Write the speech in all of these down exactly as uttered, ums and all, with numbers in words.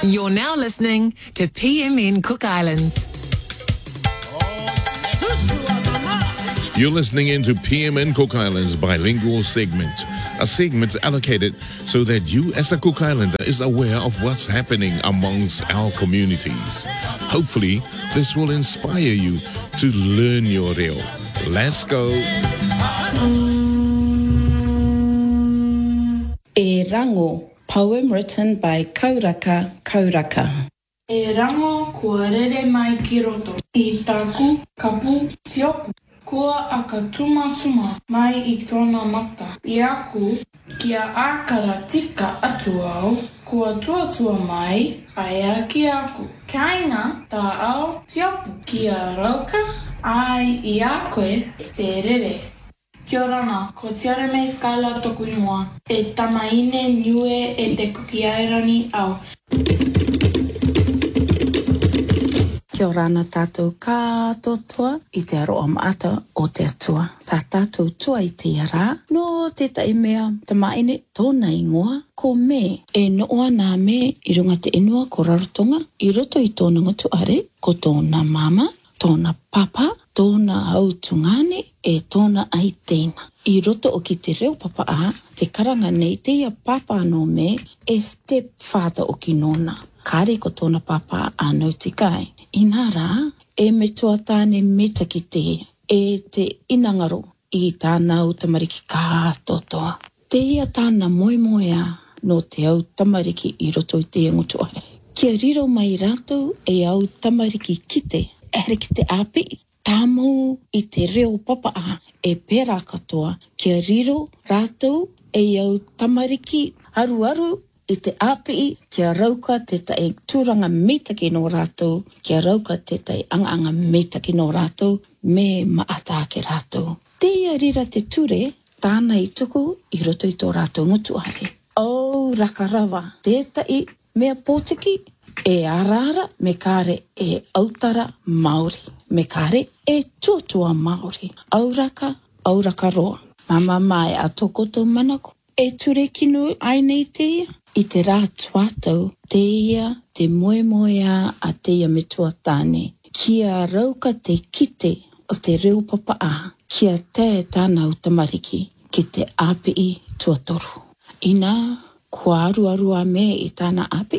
You're now listening to P M N Cook Islands. You're listening into P M N Cook Islands bilingual segment, a segment allocated so that you as a Cook Islander is aware of what's happening amongst our communities. Hopefully, this will inspire you to learn your reo. Let's go. E Rango, poem written by Kauraka Kauraka. E rango kua rere mai ki roto. I taku kapu tiopu. Kua aka tuma tuma mai i tōna mata. I aku kia ākara tika atu au. Kua tuatua mai aia ki aku. Kainga tā au tiopu. Kia rauka ai i a koe te rere. Kia orana, ko Tiare May Skylar toku ingoa. E tamaine niue e te kuki airani au. Kia orana tātou kātotoa i te aroa maata o te atua. Tā tātou tua i te ara, no te tai mea tamaine tōna ingoa, ko me e noa nā me i runga te inua ko Rarotonga, i roto i tōna ngatu are, ko tōna mama, tōna papa, tōna autungane, e tōna aiteina. I roto o ki te reo papa a, te karanga nei te ia papa no me, e stepfather o ki nona. Kāre ko tōna papa anau tikai. Inara, e me toa tāne meta ki te, e te inangaro i tāna au tamariki kātotoa. Te ia tāna moemoea no te au tamariki i roto i te ngutu are. Kia riro mai rātou e au tamariki kite, ere ki te api, tāmau i te reo papa a, e pērā katoa, kia riro rātou e au tamariki aru aru i te api, kia rauka te tae tūranga metaki no rātou, kia rauka te tae anga-anga metaki no rātou, me maata ke rātou. Te ia rira te ture, tāna i tuku i roto i tō rātou ngutu are. O rakarawa, te tae mea pōtiki, e arara me kāre e autara Māori. Me kāre e tuatua Māori. Auraka, auraka roa. Mama mai a tokoto manako. E ture kinu ai nei te ia. I te rā tuatau, te ia, te moe moea a te ia me tuatāne. Kia rauka te kite o te reo papa a. Kia te tāna o tamariki ki te api tuatoru. Ina, kua aru aru a me i tāna api.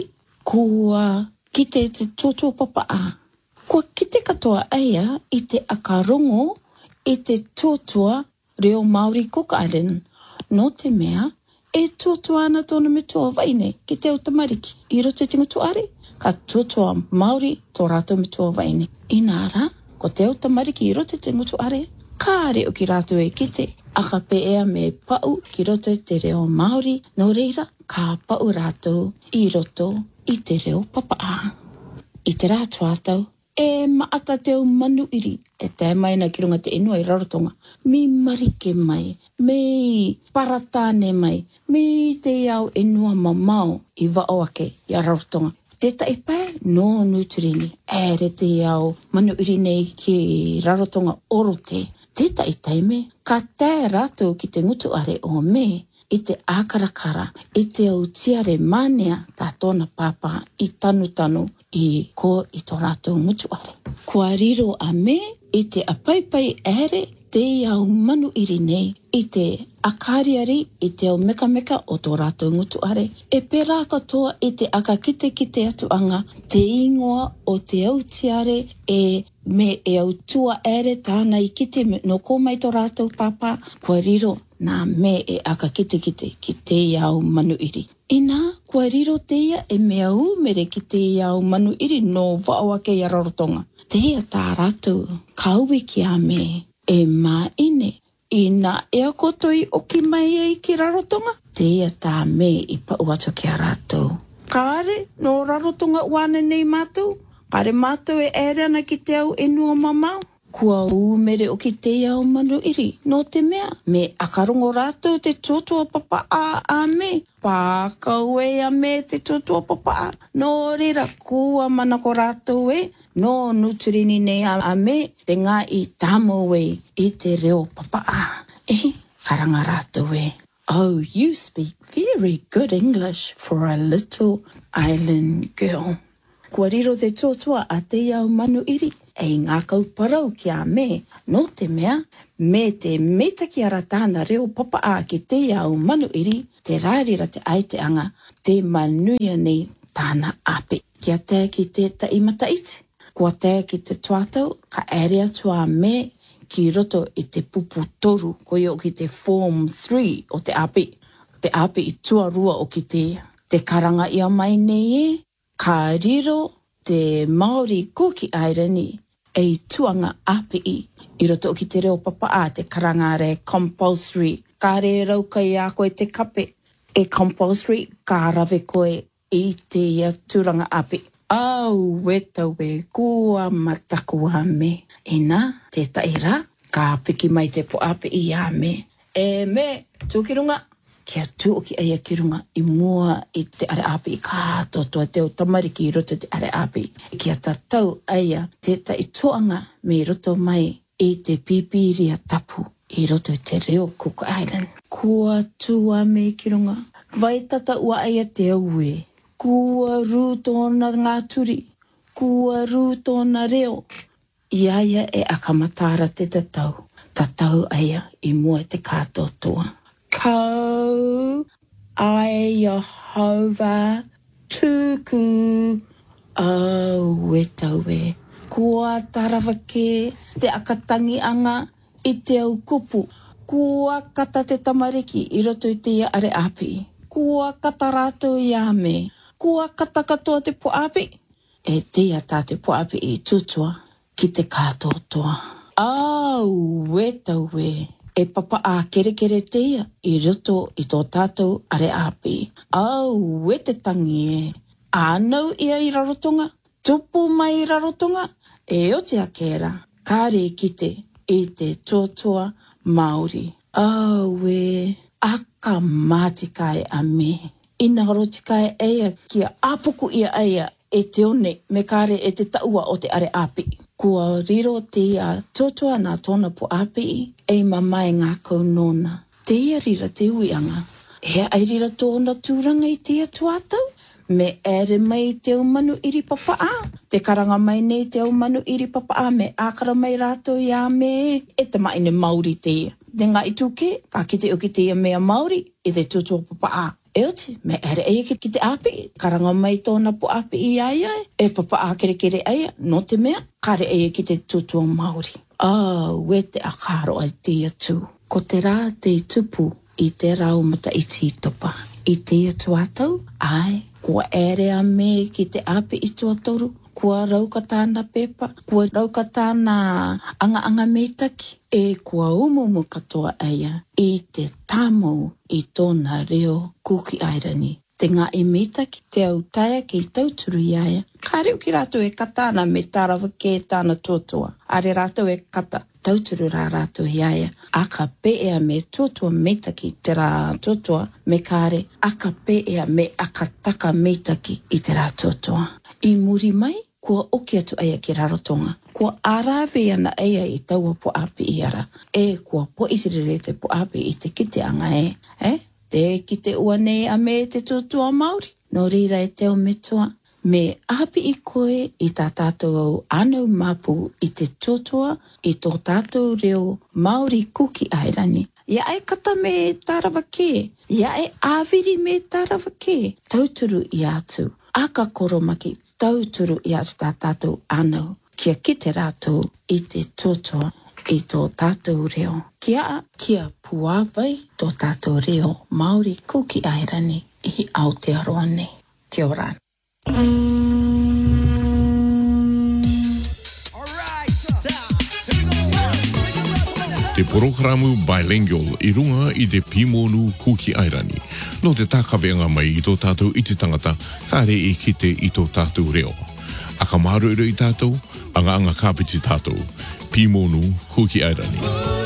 Kua kite te tuatua papa a. Kua kite katoa aia i te akarongo i te tuatua reo Māori Cook Island. No te mea, e tuatua ana tōna me tua waine ki te o tamariki. I roto i te ngutu are, ka tuatua Māori tō rātou me tua waine. Inara, ko te o tamariki i roto i te ngutu are, kāre o ki rātou e kite, aka pe ea me pau ki roto i te reo Māori, no reira, ka pau rātou i roto i te reo papa a. I te rā tuatau, e maata te au manu iri, e te mai na ki runga te inua i Rarotonga. Mi marike mai, me paratāne mai, me te au inua mamao i waoake i Rarotonga. Te tai pai, no nuturini, ere te au manu iri nei ki Rarotonga orote. Te tai taime, ka te rātou ki te ngutu are o me, i te ākarakara, i te au tiare mānea tā tōna pāpā i tanu tanu i ko i tō rātou ngutu are. Kua riro a me i te apaipai ere te au manu iri nei i te akariari i te au meka meka o tō rātou ngutu are. E pērā katoa i te aka kite kite atuanga te ingoa o te au tiare e me e au tua ere tāna i kite no kōmai tō rātou pāpā. Kua riro nā me e aka kite kite ki te iau manu iri. Ina, kua riro te ia e mea umere ki te iau manu iri no waoake i Rarotonga. Te ia tā rātou, kauwi ki a me e mā ine. Ina ea kotoi o ki mai e ki Rarotonga. Te ia tā me i pau atu ki a rātou. Kāre, no Rarotonga uane nei mātou. Kāre mātou e ere ana ki te au enua mamau. Kua umere o ki te iau manu iri, no te mea. Me akarongo rātou te tuatua papa a a me. Pākau e a me te tuatua papa a. No rira, kua manako rātou e. No nuturini nei a, a me. Te ngā i tāmo e i te reo papa a. E, karanga rātou e. Oh, you speak very good English for a little island girl. Kua riro te tuatua a te iau manuiri, e ngā kauparau ki a me, no te mea, me te metaki ara tāna reo papa a ki te iau manuiri, te rārira te aiteanga, te manuia nei tāna ape. Kia te ki te taimata iti. Kua te ki te tuatau, ka ere atua me ki roto i te pupu toru, ko yo ki te form three o te ape. Te ape i tuarua o ki te, te karanga ia mai nei e, ka riro te Māori Cookie Island e tuanga ape i, i roto o ki te reo papa a te karanga re compulsory. Ka re rau kai a koe te kape e compulsory, ka rave koe i te ia turanga ape. Au, weta we, kua mataku a me. E nā, te taira, ka piki mai te po ape i a me. E me, tūkirunga, kia tū o ki aia kirunga i mua i te are ape i kātotoa teo tamariki i roto te are ape. Kia tatau aia te tai toanga me roto mai i te pipiria tapu i roto te reo Cook Island. Kua tua me kirunga, vai tata ua aia te aue. Kua rū tōna ngā turi, kua rū tōna reo. Iaia e akamatara te tatau, tatau aia i mua te kātotoa. Kau ai Jehovah tuku au e taue. Kua tarawake te akatangi anga i te au kupu. Kua kata te tamariki i roto i te ia are api. Kua kata rātou i ame. Kua kata katoa te po api. E te ia tā te po api i tutua ki te kātotoa. Au e taue. E papa a kere kere te ia i roto i tō tātou are api. Au e te tangi e. Ānau ia i rarotonga. Tupu mai i rarotonga. E o te akera. Kāre kite i te tōtoa Māori. Au e aka mātikai a me. Ina rotikai eia kia apuku ia eia e te one me kare e te taua o te are api. Kua riro te ia tōtoa nā tōna po api e mamai ngā kaunona. Te ia rira te uianga. Hea ai rira tōna tūranga i te ia tuatau. Me ere mai te umanu iri papa a. Te karanga mai nei te umanu iri papa a me ākara mai rātou i a me e te maine Māori te ia. Ne ngā ituke, ka kite o ki te ia mea Māori i te tūtua papa a. E oti, me ere eia ki te api, karanga mai tōna po api i aia, e papa a kere kere eia, no te mea, kare eia ki te tūtua Māori. Ah, we te akaro ai te atu. Ko te rā te tupu i te rau mata i te topa. I te tuatau, ai, kua ere a me ki te api i tuatoru, kua rauka tāna pepa, kua rauka tāna anga anga meitaki, e kua umumu katoa eia i te tāmau i tōna reo Cookie Island. Te ngā e meitaki, te au taia ki tauturu i aia. Ka reo ki rātou e katana me tārawa ke tāna tōtoa. Are rātou e kata tauturu rā rātou i aia. Aka pēea me tōtoa meitaki te rā tōtoa me kāre. Aka pēea me aka taka meitaki i te rā tōtoa. I muri mai, kua oki atu aia ki rarotonga. Kua arawe ana aia i taua po api i ara. E kua po isirere te po api i te kite anga e. Eh? Te kite ua nei a me te tūtua Māori. No rira e teo metua. Me api i koe i tā tātou au anau mapu i te tūtua i tō tātou reo Māori Cookie Island. Ia e kata me tārawa ke. Ia e āwiri me tārawa ke. Tauturu i atu. Aka koromaki tauturu i atu tā tātou anau. Kia kite rātou i te tūtua i tō tātou reo. Kia kia puawai tō tātou reo Māori Cookie Island i Aotearoa nei. Kia ora. Te programu bilingual i runga i te Pimonu Cookie Island. No te tākawenga mai i tō tātou i te tangata, kāre i kite i tō tātou reo. Aka maru i tātou, anga anga kāpiti tātou. Pimonu Cookie Island.